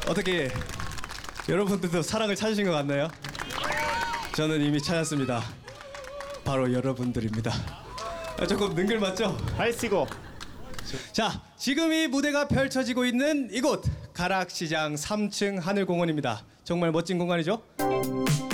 어떻게 여러분들도 사랑을 찾으신 것 같나요? 저는 이미 찾았습니다. 바로 여러분들입니다. 조금 능글맞죠? 발시고. 자, 지금 이 무대가 펼쳐지고 있는 이곳 가락시장 3층 하늘공원입니다. 정말 멋진 공간이죠?